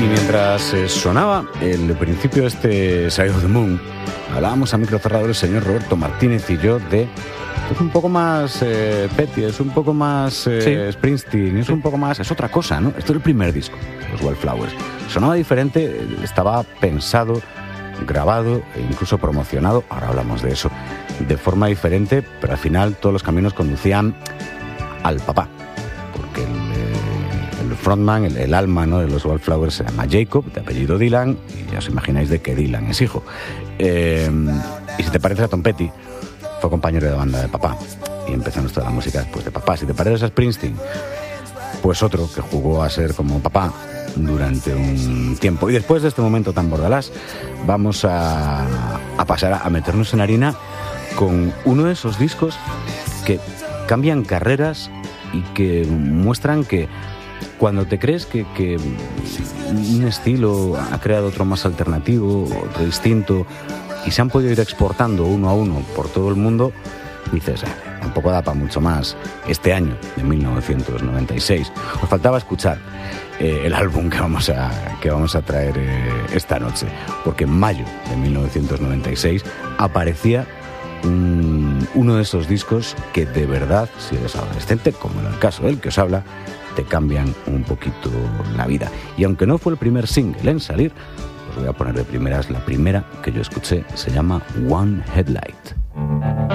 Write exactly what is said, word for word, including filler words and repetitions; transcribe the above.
mientras eh, sonaba el principio de este Side of the Moon, hablábamos a micro cerrado el señor Roberto Martínez y yo de... Es un poco más eh, Petty, es un poco más eh, sí. Springsteen, es sí. un poco más... Es otra cosa, ¿no? Esto es el primer disco, los Wildflowers. Sonaba diferente, estaba pensado, grabado e incluso promocionado, ahora hablamos de eso, de forma diferente, pero al final todos los caminos conducían al papá, porque el, eh, el frontman, el, el alma, ¿no?, de los Wildflowers se llama Jacob, de apellido Dylan, y ya os imagináis de que Dylan es hijo. Eh, y si te parece a Tom Petty, fue compañero de banda de papá y empezó nuestra la música después de papá. Si te parece a Springsteen, pues otro que jugó a ser como papá durante un tiempo. Y después de este momento tan bordalás, vamos a, a pasar a, a meternos en harina con uno de esos discos que cambian carreras y que muestran que cuando te crees que, que un estilo ha creado otro más alternativo, otro distinto, y se han podido ir exportando uno a uno por todo el mundo, dices, eh, tampoco da para mucho más. Este año, de mil novecientos noventa y seis, os faltaba escuchar eh, el álbum que vamos a, que vamos a traer eh, esta noche, porque en mayo de mil novecientos noventa y seis aparecía un, uno de esos discos que de verdad, si eres adolescente, como en el caso del que os habla, te cambian un poquito la vida. Y aunque no fue el primer single en salir, os voy a poner de primeras la primera que yo escuché, se llama One Headlight.